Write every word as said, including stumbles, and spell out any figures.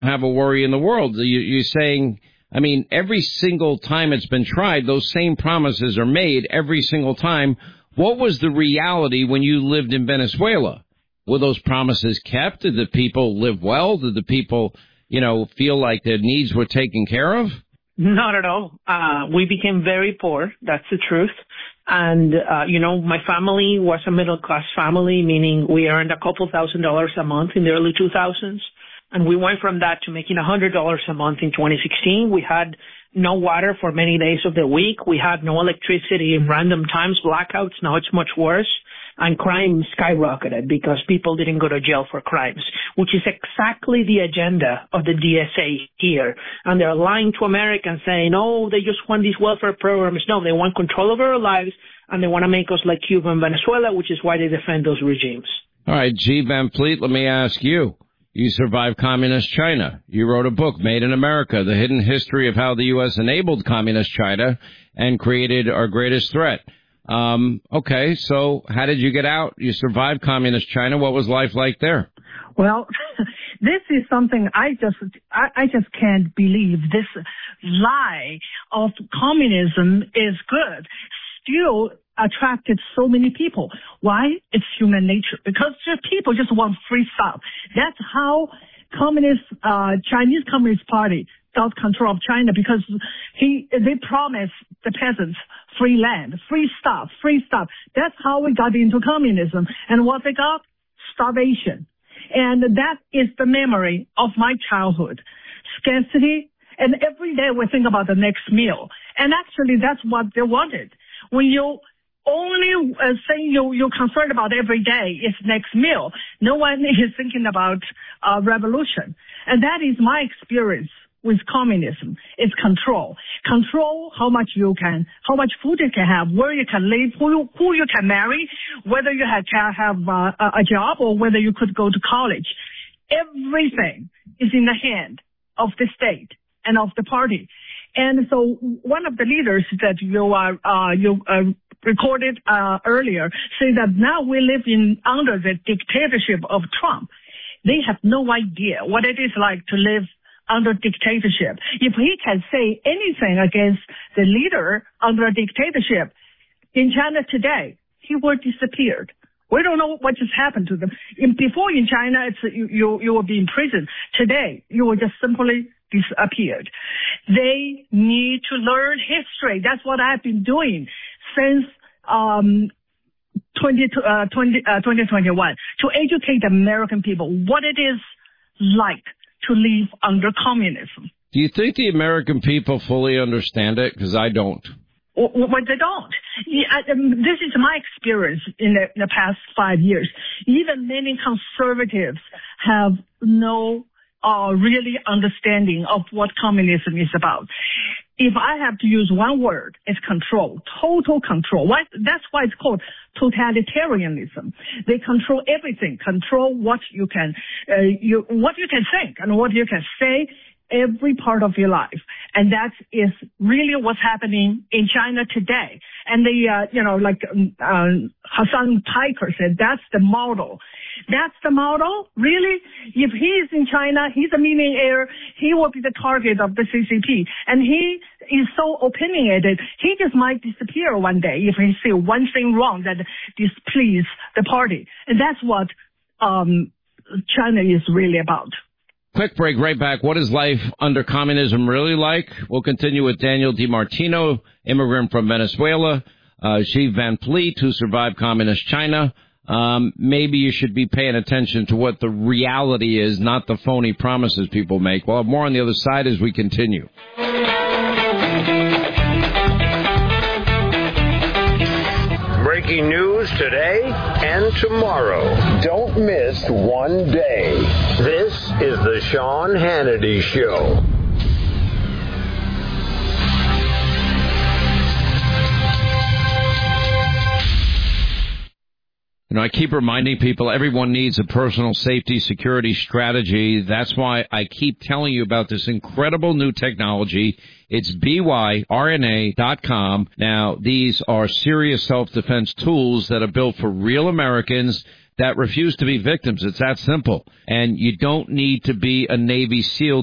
have a worry in the world. You, you're saying, I mean, every single time it's been tried, those same promises are made every single time. What was the reality when you lived in Venezuela? Were those promises kept? Did the people live well? Did the people, you know, feel like their needs were taken care of? Not at all. Uh, we became very poor. That's the truth. And, uh, you know, my family was a middle-class family, meaning we earned a couple thousand dollars a month in the early two thousands. And we went from that to making one hundred dollars a month in twenty sixteen. We had no water for many days of the week. We had no electricity in random times, blackouts. Now it's much worse. And crime skyrocketed because people didn't go to jail for crimes, which is exactly the agenda of the D S A here. And they're lying to Americans saying, oh, they just want these welfare programs. No, they want control over our lives, and they want to make us like Cuba and Venezuela, which is why they defend those regimes. All right, G. Van Fleet, let me ask you. You survived communist China. You wrote a book, Made in America, The Hidden History of How the U S enabled communist China and created our greatest threat. Um, okay, so how did you get out? You survived communist China. What was life like there? Well, this is something I just, I, I just can't believe. This lie of communism is good still attracted so many people. Why? It's human nature. Because just people just want free stuff. That's how communist, uh, Chinese Communist Party got control of China, because he, they promised the peasants free land, free stuff, free stuff. That's how we got into communism. And what they got? Starvation. And that is the memory of my childhood. Scarcity. And every day we think about the next meal. And actually that's what they wanted. When you only uh, say you, you're concerned about every day is next meal, no one is thinking about uh, revolution. And that is my experience with communism. It's control. Control how much you can, how much food you can have, where you can live, who you, who you can marry, whether you have, can have uh, a job or whether you could go to college. Everything is in the hand of the state and of the party. And so one of the leaders that you are, uh, you, uh, recorded, uh, earlier say that now we live in, under the dictatorship of Trump. They have no idea what it is like to live under dictatorship. If he can say anything against the leader under a dictatorship in China today, he will disappear. We don't know what just happened to them. In, before in China, it's, you, you, you will be in prison. Today, you will just simply disappeared. They need to learn history. That's what I've been doing since um, twenty, uh, twenty, uh, twenty twenty-one, to educate the American people what it is like to live under communism. Do you think the American people fully understand it? Because I don't. Well, they don't. Yeah, um, this is my experience in the, in the past five years. Even many conservatives have no uh, really understanding of what communism is about. If I have to use one word, it's control, total control. Why? That's why it's called totalitarianism. They control everything, control what you can, uh, you, what you can think and what you can say, every part of your life. And that is really what's happening in China today. And the, uh, you know, like um, uh, Hassan Piker said, that's the model. That's the model? Really? If he is in China, he's a millionaire, he will be the target of the C C P. And he is so opinionated, he just might disappear one day if he see one thing wrong that displeases the party. And that's what um, China is really about. Quick break, right back. What is life under communism really like? We'll continue with Daniel DiMartino, immigrant from Venezuela, uh, Xi Van Fleet, who survived communist China. Um, maybe you should be paying attention to what the reality is, not the phony promises people make. We'll have more on the other side as we continue. Breaking news today and tomorrow. Don't miss one day. This is the Sean Hannity Show. You know, I keep reminding people everyone needs a personal safety security strategy. That's why I keep telling you about this incredible new technology. It's B Y R N A dot com. Now, these are serious self-defense tools that are built for real Americans. that refuse to be victims. It's that simple. And you don't need to be a Navy SEAL